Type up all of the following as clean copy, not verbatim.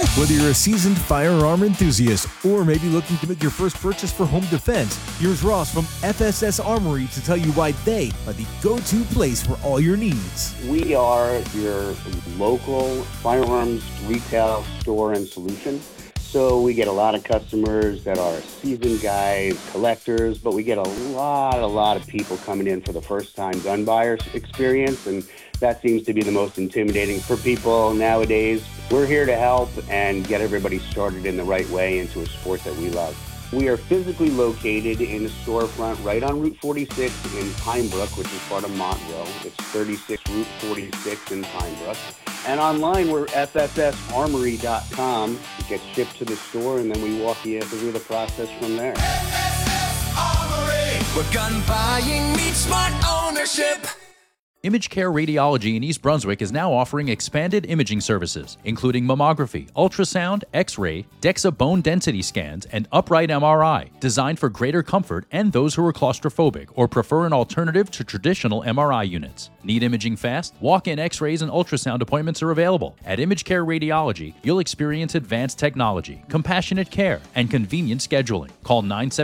Whether you're a seasoned firearm enthusiast or maybe looking to make your first purchase for home defense, here's Ross from FSS Armory to tell you why they are the go-to place for all your needs. We are your local firearms retail store and solution. So we get a lot of customers that are seasoned guys, collectors, but we get a lot of people coming in for the first time gun buyer experience, and that seems to be the most intimidating for people nowadays. We're here to help and get everybody started in the right way into a sport that we love. We are physically located in a storefront right on Route 46 in Pine Brook, which is part of Montville. It's 36 Route 46 in Pine Brook. And online, we're fssarmory.com. It gets shipped to the store, and then we walk you through the process from there. FSS Armory, where gun buying meets smart ownership. Image Care Radiology in East Brunswick is now offering expanded imaging services, including mammography, ultrasound, X-ray, DEXA bone density scans, and upright MRI, designed for greater comfort and those who are claustrophobic or prefer an alternative to traditional MRI units. Need imaging fast? Walk-in X-rays and ultrasound appointments are available. At Image Care Radiology, you'll experience advanced technology, compassionate care, and convenient scheduling. Call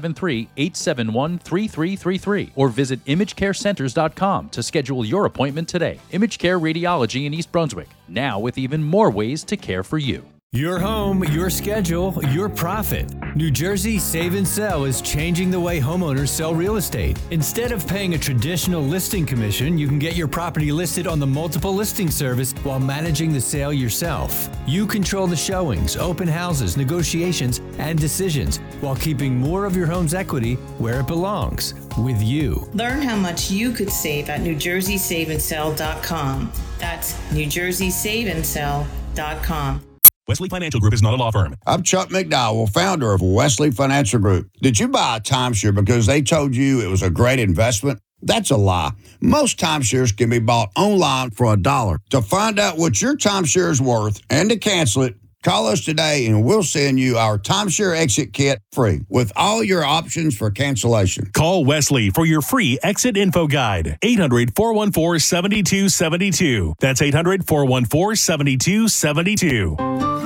973-871-3333 or visit imagecarecenters.com to schedule your appointment today. Image Care Radiology in East Brunswick, now with even more ways to care for you. Your home, your schedule, your profit. New Jersey Save & Sell is changing the way homeowners sell real estate. Instead of paying a traditional listing commission, you can get your property listed on the multiple listing service while managing the sale yourself. You control the showings, open houses, negotiations, and decisions while keeping more of your home's equity where it belongs, with you. Learn how much you could save at NewJerseySaveAndSell.com. That's NewJerseySaveAndSell.com. Wesley Financial Group is not a law firm. I'm Chuck McDowell, founder of Wesley Financial Group. Did you buy a timeshare because they told you it was a great investment? That's a lie. Most timeshares can be bought online for $1. To find out what your timeshare is worth and to cancel it, call us today and we'll send you our timeshare exit kit free with all your options for cancellation. Call Wesley for your free exit info guide. 800-414-7272. That's 800-414-7272.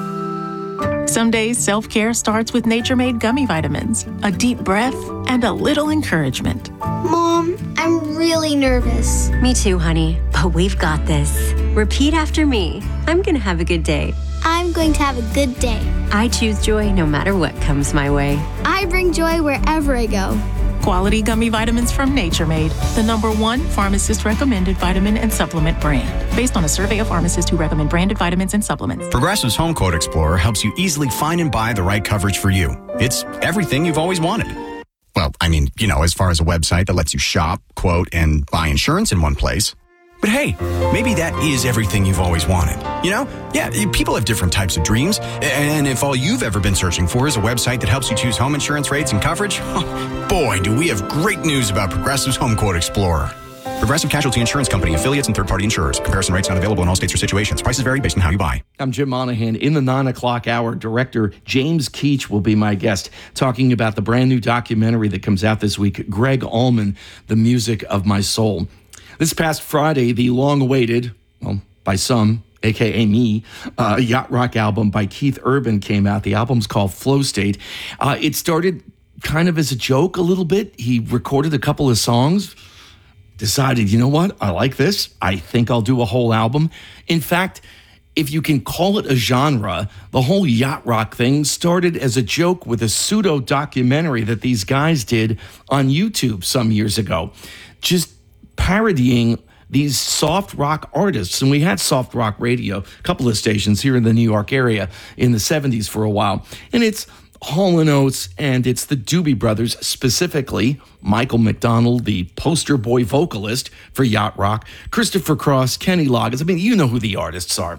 Some days, self-care starts with Nature Made gummy vitamins, a deep breath, and a little encouragement. Mom, I'm really nervous. Me too, honey, but we've got this. Repeat after me. I'm going to have a good day. I'm going to have a good day. I choose joy no matter what comes my way. I bring joy wherever I go. Quality gummy vitamins from Nature Made, the #1 pharmacist-recommended vitamin and supplement brand, based on a survey of pharmacists who recommend branded vitamins and supplements. Progressive's Home Quote Explorer helps you easily find and buy the right coverage for you. It's everything you've always wanted. Well, I mean, as far as a website that lets you shop, quote, and buy insurance in one place. But hey, maybe that is everything you've always wanted. Yeah, people have different types of dreams. And if all you've ever been searching for is a website that helps you choose home insurance rates and coverage, boy, do we have great news about Progressive's Home Quote Explorer. Progressive Casualty Insurance Company, affiliates, and third-party insurers. Comparison rates not available in all states or situations. Prices vary based on how you buy. I'm Jim Monahan. In the 9 o'clock hour, director James Keach will be my guest, talking about the brand new documentary that comes out this week, Greg Allman, The Music of My Soul. This past Friday, the long-awaited, well, by some, a.k.a. me, yacht rock album by Keith Urban came out. The album's called Flow State. It started kind of as a joke a little bit. He recorded a couple of songs, decided, you know what, I like this. I think I'll do a whole album. In fact, if you can call it a genre, the whole yacht rock thing started as a joke with a pseudo-documentary that these guys did on YouTube some years ago. Just parodying these soft rock artists. And we had soft rock radio, a couple of stations here in the New York area in the 70s for a while. And it's Hall & Oates and it's the Doobie Brothers, specifically Michael McDonald, the poster boy vocalist for yacht rock, Christopher Cross, Kenny Loggins. I mean, you know who the artists are.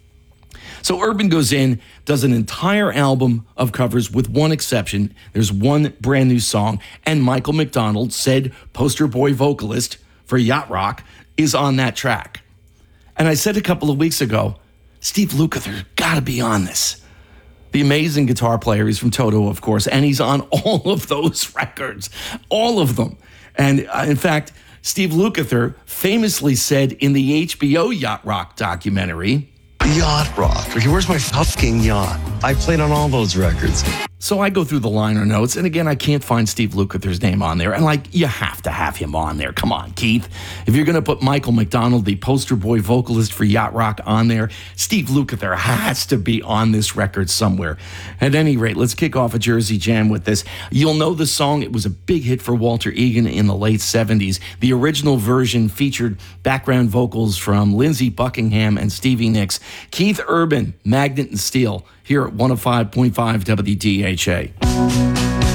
So Urban goes in, does an entire album of covers with one exception. There's one brand new song, and Michael McDonald, said poster boy vocalist for yacht rock, is on that track. And I said a couple of weeks ago, Steve Lukather got to be on this. The amazing guitar player, he's from Toto, of course, and he's on all of those records, all of them. And in fact, Steve Lukather famously said in the HBO Yacht Rock documentary, Yacht rock. Okay, where's my fucking yacht? I played on all those records. So I go through the liner notes, and again, I can't find Steve Lukather's name on there. And you have to have him on there. Come on, Keith. If you're going to put Michael McDonald, the poster boy vocalist for Yacht Rock, on there, Steve Lukather has to be on this record somewhere. At any rate, let's kick off a Jersey Jam with this. You'll know the song. It was a big hit for Walter Egan in the late 70s. The original version featured background vocals from Lindsey Buckingham and Stevie Nicks. Keith Urban, Magnet and Steel, here at 105.5 WDHA.